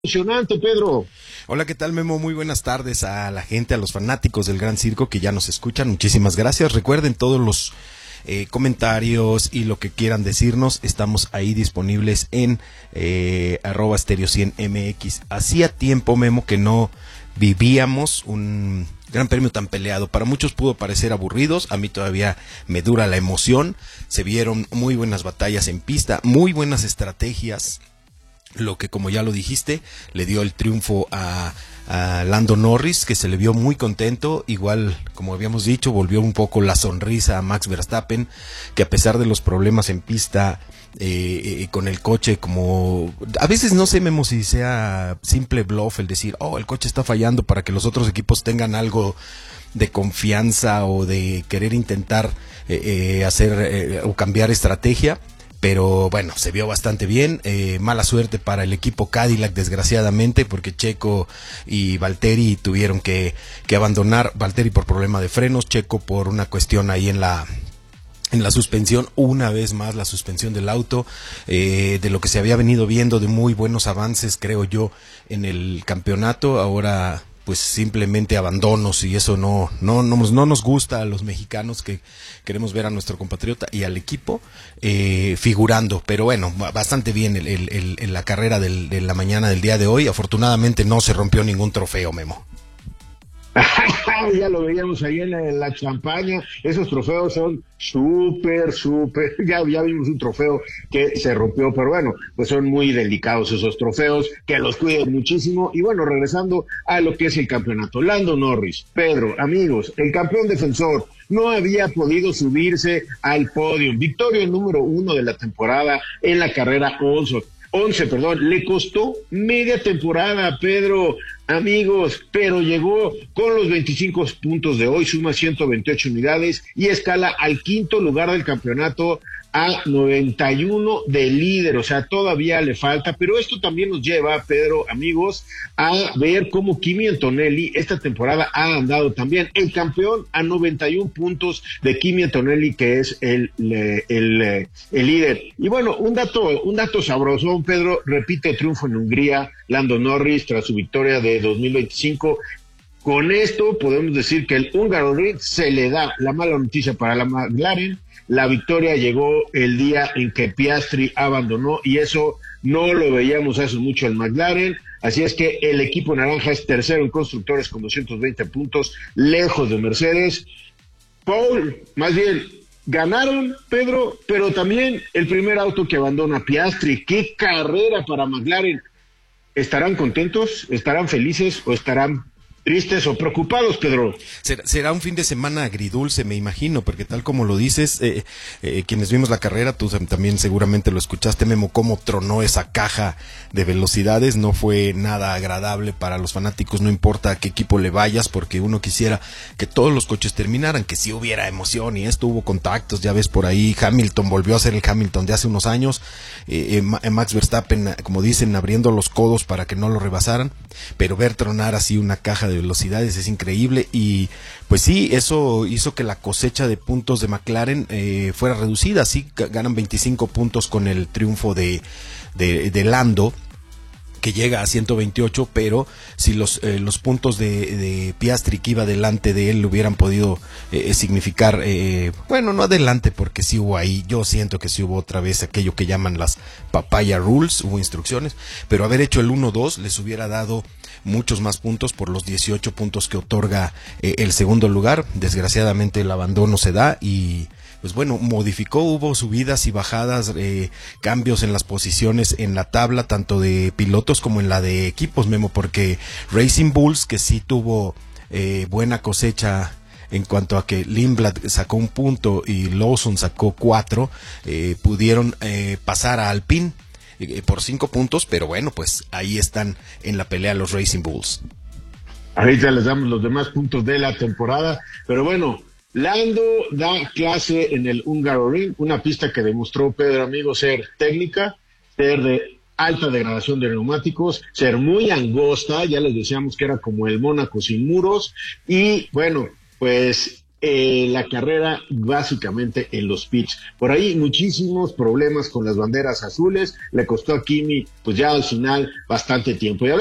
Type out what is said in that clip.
Emocionante, Pedro. Hola, ¿qué tal, Memo? Muy buenas tardes a la gente, a los fanáticos del Gran Circo que ya nos escuchan. Muchísimas gracias. Recuerden todos los comentarios y lo que quieran decirnos. Estamos ahí disponibles en @stereo100mx. Hacía tiempo, Memo, que no vivíamos un gran premio tan peleado. Para muchos pudo parecer aburridos, a mí todavía me dura la emoción. Se vieron muy buenas batallas en pista, muy buenas estrategias, lo que, como ya lo dijiste, le dio el triunfo a Lando Norris, que se le vio muy contento. Igual, como habíamos dicho, volvió un poco la sonrisa a Max Verstappen, que a pesar de los problemas en pista con el coche, como a veces no sé, Memo, si sea simple bluff el decir, el coche está fallando, para que los otros equipos tengan algo de confianza o de querer intentar hacer o cambiar estrategia. Pero bueno, se vio bastante bien. Mala suerte para el equipo Cadillac, desgraciadamente, porque Checo y Valtteri tuvieron que abandonar. Valtteri por problema de frenos, Checo por una cuestión ahí en la suspensión. Una vez más la suspensión del auto, de lo que se había venido viendo de muy buenos avances, creo yo, en el campeonato. Ahora pues simplemente abandonos, y eso no nos gusta a los mexicanos, que queremos ver a nuestro compatriota y al equipo figurando. Pero bueno, bastante bien en la carrera de la mañana del día de hoy. Afortunadamente no se rompió ningún trofeo, Memo. Ya lo veíamos ahí en la champaña. Esos trofeos son súper. Ya vimos un trofeo que se rompió, pero bueno, pues son muy delicados esos trofeos, que los cuiden muchísimo. Y bueno, regresando a lo que es el campeonato, Lando Norris, Pedro, amigos, el campeón defensor, no había podido subirse al podio. Victoria número 1 de la temporada en la carrera 11, le costó media temporada, Pedro, amigos, pero llegó con los 25 puntos de hoy, suma 128 unidades y escala al quinto lugar del campeonato, a 91 de líder. O sea, todavía le falta, pero esto también nos lleva, Pedro, amigos, a ver cómo Kimi Antonelli esta temporada ha andado también. El campeón a 91 puntos de Kimi Antonelli, que es el líder. Y bueno, un dato sabroso, Pedro, repite triunfo en Hungría, Lando Norris, tras su victoria de 2025. Con esto podemos decir que el Hungaroring se le da la mala noticia para la McLaren. La victoria llegó el día en que Piastri abandonó, y eso no lo veíamos hace mucho en McLaren. Así es que el equipo naranja es tercero en constructores con 220 puntos, lejos de Mercedes. Más bien, ganaron, Pedro, pero también el primer auto que abandona Piastri. ¡Qué carrera para McLaren! ¿Estarán contentos? ¿Estarán felices? ¿O estarán tristes o preocupados, Pedro? Será un fin de semana agridulce, me imagino, porque tal como lo dices, quienes vimos la carrera, tú también seguramente lo escuchaste, Memo, cómo tronó esa caja de velocidades. No fue nada agradable para los fanáticos, no importa a qué equipo le vayas, porque uno quisiera que todos los coches terminaran, que sí hubiera emoción, y esto hubo contactos, ya ves por ahí, Hamilton volvió a ser el Hamilton de hace unos años, Max Verstappen, como dicen, abriendo los codos para que no lo rebasaran, pero ver tronar así una caja de velocidades es increíble. Y pues sí, eso hizo que la cosecha de puntos de McLaren fuera reducida. Sí, ganan 25 puntos con el triunfo de Lando, que llega a 128, pero si los puntos de Piastri, que iba delante de él, hubieran podido significar, bueno, no adelante, porque sí hubo ahí, yo siento que sí hubo otra vez aquello que llaman las papaya rules, hubo instrucciones, pero haber hecho el 1-2 les hubiera dado muchos más puntos por los 18 puntos que otorga el segundo lugar. Desgraciadamente el abandono se da, y pues bueno, modificó, hubo subidas y bajadas, cambios en las posiciones en la tabla, tanto de pilotos como en la de equipos, Memo, porque Racing Bulls, que sí tuvo buena cosecha en cuanto a que Lindblad sacó 1 punto y Lawson sacó 4, pudieron pasar a Alpine por 5 puntos, pero bueno, pues ahí están en la pelea los Racing Bulls. Ahorita les damos los demás puntos de la temporada, pero bueno, Lando da clase en el Hungaroring, una pista que demostró, Pedro, amigo, ser técnica, ser de alta degradación de neumáticos, ser muy angosta. Ya les decíamos que era como el Mónaco sin muros, y bueno, pues la carrera básicamente en los pits. Por ahí muchísimos problemas con las banderas azules, le costó a Kimi pues ya al final bastante tiempo. Y